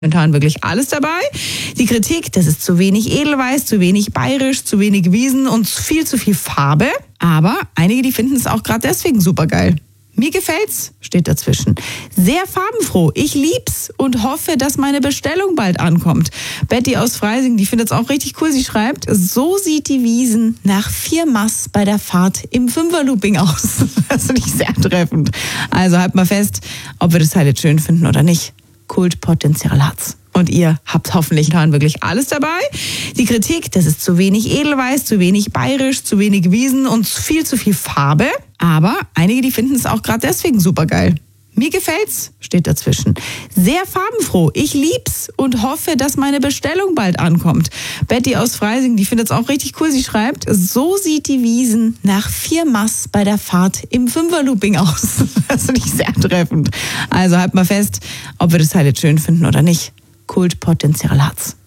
Momentan wirklich alles dabei. Die Kritik, das ist zu wenig Edelweiß, zu wenig bayerisch, zu wenig Wiesen und viel zu viel Farbe. Aber einige, die finden es auch gerade deswegen super geil. Mir gefällt's, steht dazwischen. Sehr farbenfroh. Ich lieb's und hoffe, dass meine Bestellung bald ankommt. Betty aus Freising, die findet es auch richtig cool. Sie schreibt, so sieht die Wiesen nach 4 Mass bei der Fahrt im Fünferlooping aus. Das finde ich sehr treffend. Also halt mal fest, ob wir das Teil jetzt schön finden oder nicht. Kultpotenzial hat's. Und ihr habt hoffentlich wirklich alles dabei. Die Kritik, das ist zu wenig Edelweiß, zu wenig bayerisch, zu wenig Wiesen und viel zu viel Farbe. Aber einige, die finden es auch gerade deswegen super geil. Mir gefällt's, steht dazwischen. Sehr farbenfroh. Ich lieb's und hoffe, dass meine Bestellung bald ankommt. Betty aus Freising, die findet es auch richtig cool. Sie schreibt, so sieht die Wiesen nach 4 Mass bei der Fahrt im Fünferlooping aus. Das finde ich sehr treffend. Also halt mal fest, ob wir das Teil jetzt schön finden oder nicht. Kultpotenzial hat's.